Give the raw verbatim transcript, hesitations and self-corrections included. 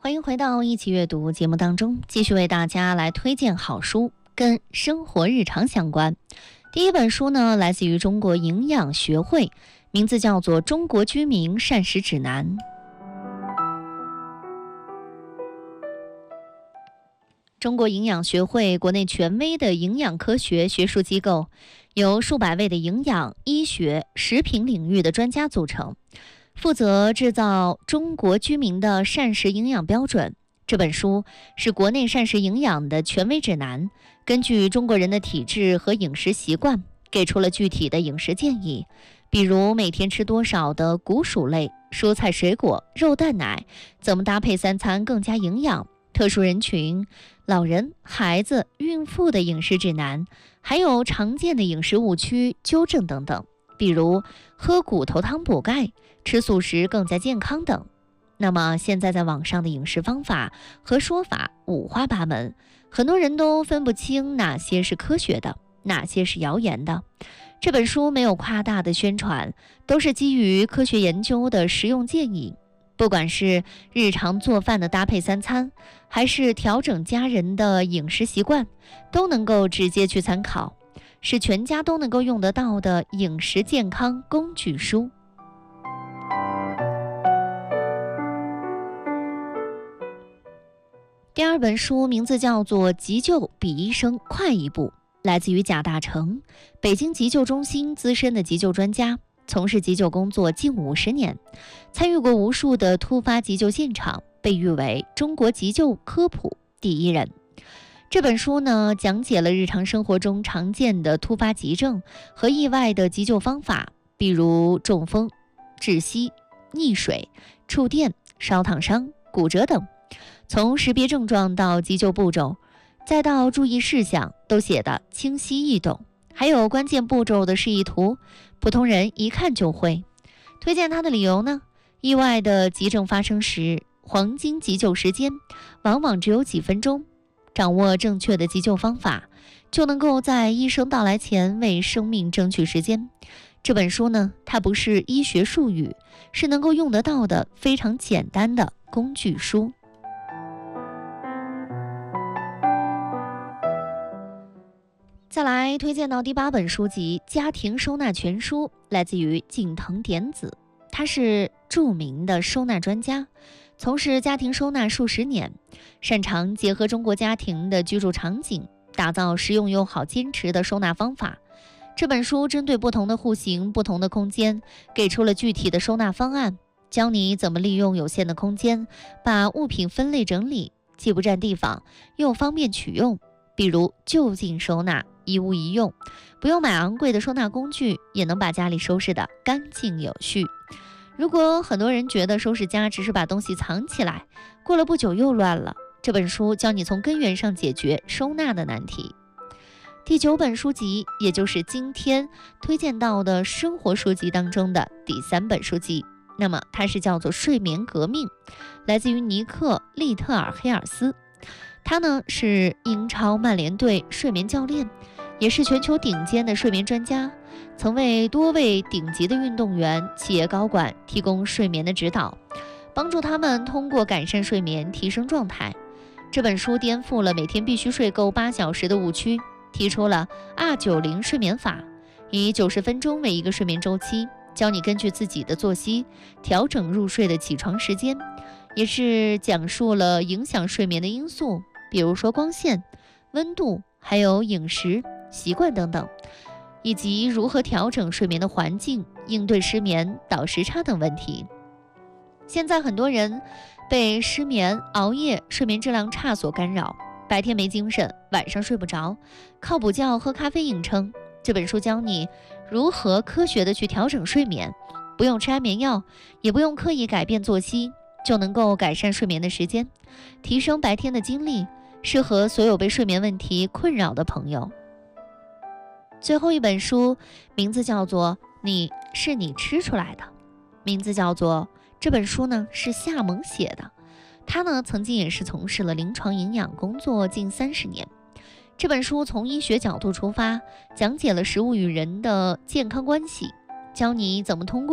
欢迎回到一起阅读节目当中，继续为大家来推荐好书，跟生活日常相关。第一本书呢，来自于中国营养学会，名字叫做《中国居民膳食指南》。中国营养学会国内权威的营养科学学术机构，由数百位的营养、医学、食品领域的专家组成，负责制造中国居民的膳食营养标准。这本书是国内膳食营养的权威指南，根据中国人的体质和饮食习惯，给出了具体的饮食建议，比如每天吃多少的谷薯类、蔬菜水果、肉蛋奶，怎么搭配三餐更加营养，特殊人群、老人、孩子、孕妇的饮食指南，还有常见的饮食误区纠正等等，比如喝骨头汤补钙、吃素食更加健康等。那么现在在网上的饮食方法和说法五花八门，很多人都分不清哪些是科学的，哪些是谣言的。这本书没有夸大的宣传，都是基于科学研究的实用建议。不管是日常做饭的搭配三餐，还是调整家人的饮食习惯，都能够直接去参考，是全家都能够用得到的饮食健康工具书。第二本书名字叫做《急救比医生快一步》，来自于贾大成，北京急救中心资深的急救专家，从事急救工作近五十年，参与过无数的突发急救现场，被誉为中国急救科普第一人。这本书呢，讲解了日常生活中常见的突发急症和意外的急救方法，比如中风、窒息、溺水、触电、烧烫伤、骨折等，从识别症状到急救步骤，再到注意事项，都写得清晰易懂，还有关键步骤的示意图，普通人一看就会。推荐它的理由呢，意外的急症发生时，黄金急救时间往往只有几分钟，掌握正确的急救方法，就能够在医生到来前为生命争取时间。这本书呢，它不是医学术语，是能够用得到的非常简单的工具书。再来推荐到第八本书籍《家庭收纳全书》，来自于近藤典子，他是著名的收纳专家，从事家庭收纳数十年，擅长结合中国家庭的居住场景，打造实用又好坚持的收纳方法。这本书针对不同的户型、不同的空间，给出了具体的收纳方案，教你怎么利用有限的空间，把物品分类整理，既不占地方，又方便取用。比如就近收纳，一物一用，不用买昂贵的收纳工具，也能把家里收拾得干净有序。如果很多人觉得收拾家只是把东西藏起来，过了不久又乱了，这本书教你从根源上解决收纳的难题。第九本书籍，也就是今天推荐到的生活书籍当中的第三本书籍，那么它是叫做《睡眠革命》，来自于尼克·利特尔黑尔斯。他呢是英超曼联队睡眠教练，也是全球顶尖的睡眠专家，曾为多位顶级的运动员、企业高管提供睡眠的指导，帮助他们通过改善睡眠提升状态。这本书颠覆了每天必须睡够八小时的误区，提出了 二九零 睡眠法，以九十分钟为一个睡眠周期，教你根据自己的作息调整入睡的起床时间，也是讲述了影响睡眠的因素，比如说光线、温度，还有饮食习惯等等，以及如何调整睡眠的环境，应对失眠、倒时差等问题。现在很多人被失眠、熬夜、睡眠质量差所干扰，白天没精神，晚上睡不着，靠补觉、喝咖啡因撑。这本书教你如何科学的去调整睡眠，不用吃安眠药，也不用刻意改变作息，就能够改善睡眠的时间，提升白天的精力，适合所有被睡眠问题困扰的朋友。最后一本书名字叫做《你是你吃出来的》，名字叫做这本书呢是夏萌写的，他呢曾经也是从事了临床营养工作近三十年。这本书从医学角度出发，讲解了食物与人的健康关系，教你怎么通过